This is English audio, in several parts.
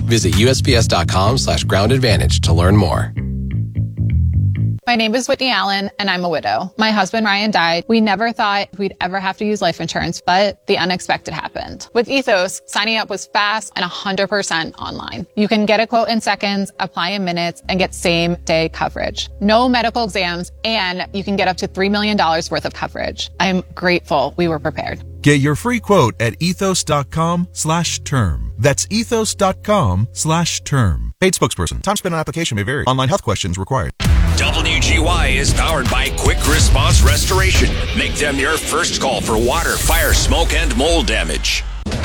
Visit USPS.com/groundadvantage to learn more. My name is Whitney Allen, and I'm a widow. My husband, Ryan, died. We never thought we'd ever have to use life insurance, but the unexpected happened. With Ethos, signing up was fast and 100% online. You can get a quote in seconds, apply in minutes, and get same-day coverage. No medical exams, and you can get up to $3 million worth of coverage. I'm grateful we were prepared. Get your free quote at ethos.com/term. That's ethos.com/term. Paid spokesperson. Time spent on application may vary. Online health questions required. WGY is powered by Quick Response Restoration. Make them your first call for water, fire, smoke, and mold damage.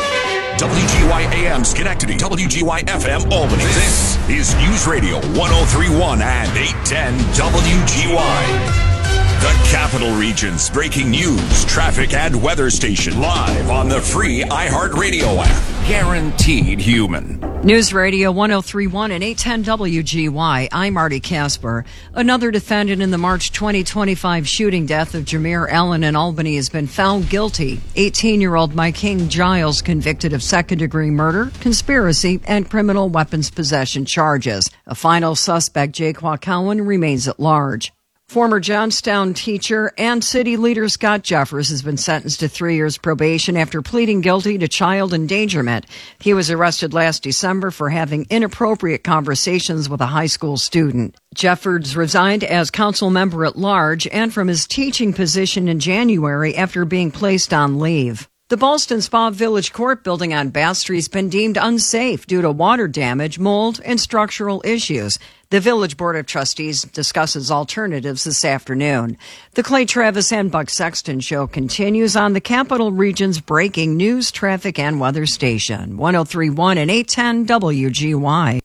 WGY AM Schenectady, WGY FM Albany. This is News Radio 1031 and 810 WGY. The Capital Region's breaking news, traffic, and weather station live on the free iHeartRadio app. Guaranteed human. News Radio 1031 and 810 WGY. I'm Marty Casper. Another defendant in the March 2025 shooting death of Jameer Allen in Albany has been found guilty. 18-year-old Mike King Giles convicted of second-degree murder, conspiracy, and criminal weapons possession charges. A final suspect, Jaquan Cowan, remains at large. Former Johnstown teacher and city leader Scott Jeffers has been sentenced to 3 years probation after pleading guilty to child endangerment. He was arrested last December for having inappropriate conversations with a high school student. Jeffers resigned as council member at large and from his teaching position in January after being placed on leave. The Ballston Spa Village Court building on Bath Street has been deemed unsafe due to water damage, mold, and structural issues. The Village Board of Trustees discusses alternatives this afternoon. The Clay Travis and Buck Sexton Show continues on the Capital Region's breaking news, traffic, and weather station. 1031 and 810 WGY.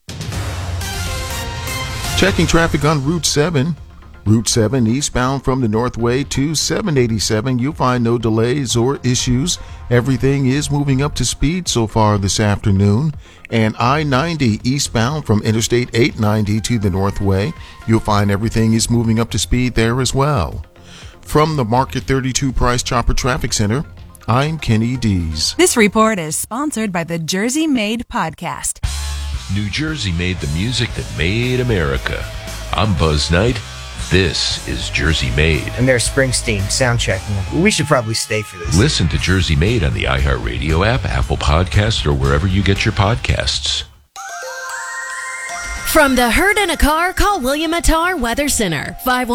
Checking traffic on Route 7. Route 7 eastbound from the Northway to 787, you'll find no delays or issues. Everything is moving up to speed so far this afternoon. And I-90 eastbound from Interstate 890 to the Northway, you'll find everything is moving up to speed there as well. From the Market 32 Price Chopper Traffic Center, I'm Kenny Dees. This report is sponsored by the Jersey Made Podcast. New Jersey made the music that made America. I'm Buzz Knight. This is Jersey Made. And there's Springsteen sound checking. We should probably stay for this. Listen to Jersey Made on the iHeartRadio app, Apple Podcasts, or wherever you get your podcasts. From the Herd in a Car, call William Attar Weather Center,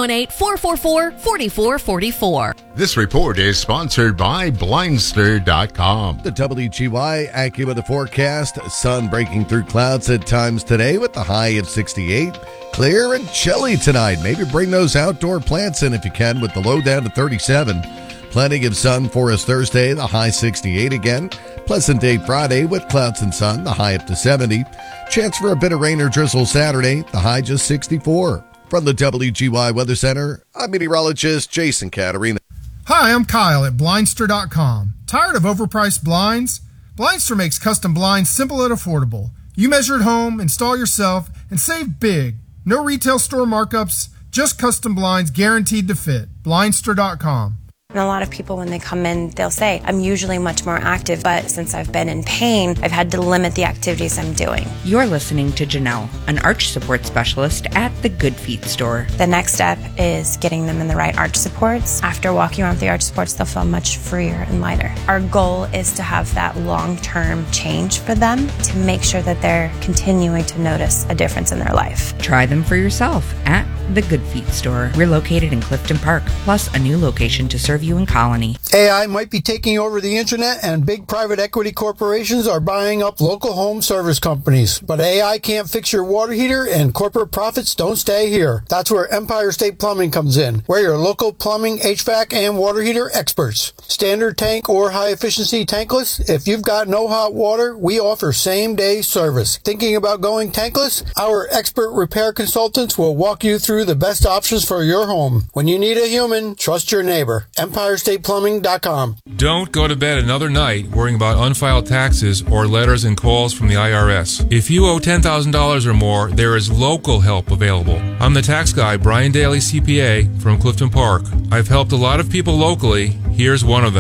518-444-4444. This report is sponsored by Blindster.com. The WGY AccuWeather forecast, sun breaking through clouds at times today with the high of 68. Clear and chilly tonight. Maybe bring those outdoor plants in if you can with the low down to 37. Plenty of sun for us Thursday, the high 68 again. Pleasant day Friday with clouds and sun, the high up to 70. Chance for a bit of rain or drizzle Saturday, the high just 64. From the WGY Weather Center, I'm meteorologist Jason Caterina. Hi, I'm Kyle at Blindster.com. Tired of overpriced blinds? Blindster makes custom blinds simple and affordable. You measure at home, install yourself, and save big. No retail store markups, just custom blinds guaranteed to fit. Blindster.com. And a lot of people, when they come in, they'll say, I'm usually much more active, but since I've been in pain, I've had to limit the activities I'm doing. You're listening to Janelle, an arch support specialist at the Good Feet store. The next step is getting them in the right arch supports. After walking around with the arch supports, they'll feel much freer and lighter. Our goal is to have that long-term change for them to make sure that they're continuing to notice a difference in their life. Try them for yourself at the Good Feet store. We're located in Clifton Park, plus a new location to serve you in Colony. AI might be taking over the internet, and big private equity corporations are buying up local home service companies. But AI can't fix your water heater, and corporate profits don't stay here. That's where Empire State Plumbing comes in. We're your local plumbing, HVAC, and water heater experts. Standard tank or high-efficiency tankless? If you've got no hot water, we offer same-day service. Thinking about going tankless? Our expert repair consultants will walk you through the best options for your home. When you need a human, trust your neighbor. EmpireStatePlumbing.com. Don't go to bed another night worrying about unfiled taxes or letters and calls from the IRS. If you owe $10,000 or more, there is local help available. I'm the tax guy, Brian Daly, CPA, from Clifton Park. I've helped a lot of people locally. Here's one of them.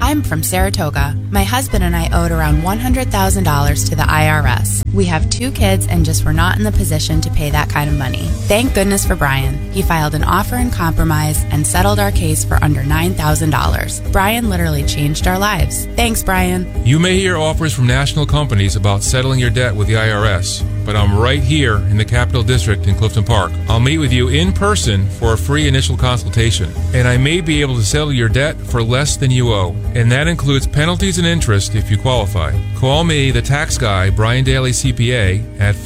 I'm from Saratoga. My husband and I owed around $100,000 to the IRS. We have 2 kids and just were not in the position to pay that kind of money. Thank goodness for Brian. He filed an offer in compromise and settled our case for under $9,000. Brian literally changed our lives. Thanks, Brian. You may hear offers from national companies about settling your debt with the IRS, but I'm right here in the Capital District in Clifton Park. I'll meet with you in person for a free initial consultation, and I may be able to settle your debt for less than you owe, and that includes penalties and interest if you qualify. Call me, the tax guy, Brian Daly CPA, at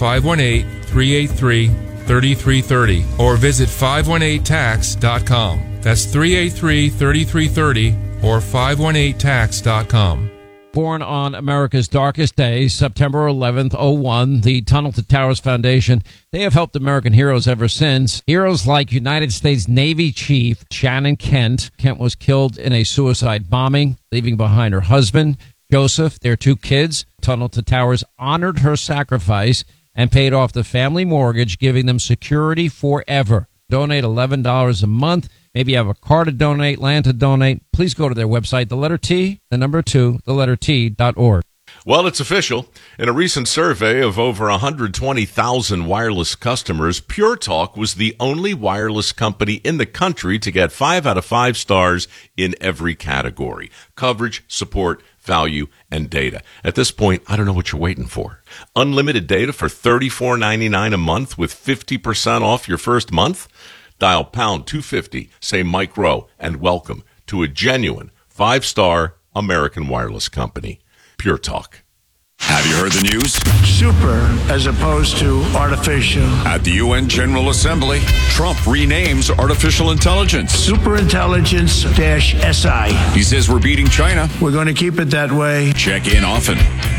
518-383-3330 or visit 518tax.com. That's 383-3330 or 518tax.com. Born on America's darkest day, September 11th, 01, the Tunnel to Towers Foundation, they have helped American heroes ever since. Heroes like United States Navy Chief Shannon Kent. Kent was killed in a suicide bombing, leaving behind her husband, Joseph, their 2 kids. Tunnel to Towers honored her sacrifice and paid off the family mortgage, giving them security forever. Donate $11 a month. Maybe you have a car to donate, land to donate. Please go to their website, the letter T, the number 2, the letter T.org. Well, it's official. In a recent survey of over 120,000 wireless customers, Pure Talk was the only wireless company in the country to get 5 out of 5 stars in every category: coverage, support, value, and data. At this point, I don't know what you're waiting for. Unlimited data for $34.99 a month with 50% off your first month? Dial pound 250, say Mike Rowe, and welcome to a genuine 5-star American wireless company. Pure Talk. Have you heard the news? Super as opposed to artificial. At the UN General Assembly, Trump renames artificial intelligence Superintelligence-SI. He says we're beating China. We're going to keep it that way. Check in often.